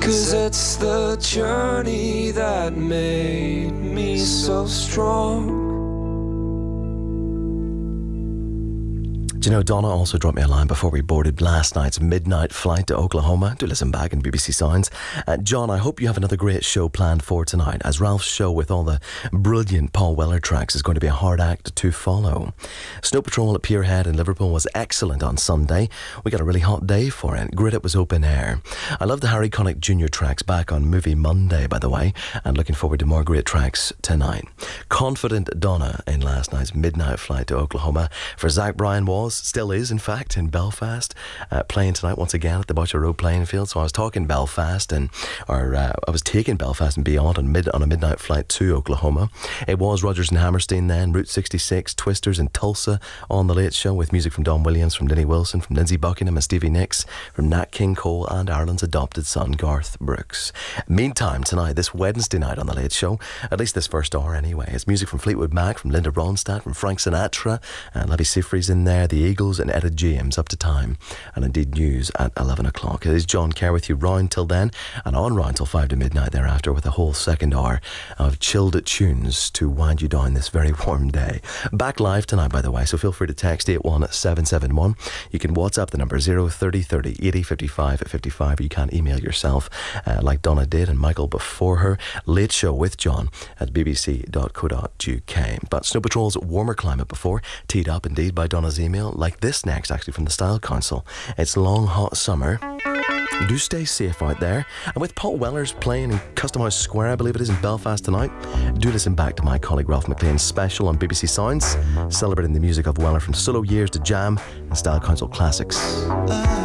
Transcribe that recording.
'Cause it's the journey that made me so strong. Do you know, Donna also dropped me a line before we boarded last night's midnight flight to Oklahoma. Do listen back in BBC Sounds. John, I hope you have another great show planned for tonight, as Ralph's show with all the brilliant Paul Weller tracks is going to be a hard act to follow. Snow Patrol at Pierhead in Liverpool was excellent on Sunday. We got a really hot day for it. Great, it was open air. I love the Harry Connick Jr. tracks back on Movie Monday, by the way, and looking forward to more great tracks tonight. Confident Donna in last night's midnight flight to Oklahoma. For Zach Bryan was, still is in fact, in Belfast, playing tonight once again at the Butcher Road playing field. So I was talking Belfast, I was taking Belfast and beyond on a midnight flight to Oklahoma. It was Rodgers and Hammerstein then, Route 66, Twisters in Tulsa on The Late Show, with music from Don Williams, from Denny Wilson, from Lindsey Buckingham and Stevie Nicks, from Nat King Cole and Ireland's adopted son Garth Brooks. Meantime, tonight, this Wednesday night on The Late Show, at least this first hour anyway, it's music from Fleetwood Mac, from Linda Ronstadt, from Frank Sinatra, and Laddie Seyfried's in there, the Eagles and Etta James up to time, and indeed news at 11 o'clock. It is John Kerr with you round till then, and on round till 5 to midnight thereafter, with a whole second hour of chilled tunes to wind you down this very warm day. Back live tonight, by the way, so feel free to text 81771. You can WhatsApp the number 03030 80 55 55, or you can email yourself like Donna did and Michael before her. Late Show with John at bbc.co.uk. But Snow Patrol's Warmer Climate before, teed up indeed by Donna's email, like this next actually from the Style Council. It's long hot summer. Do stay safe out there. And with Paul Weller's playing in Custom House Square, I believe it is, in Belfast tonight, do listen back to my colleague Ralph McLean's special on BBC Sounds, celebrating the music of Weller from solo years to jam and Style Council classics.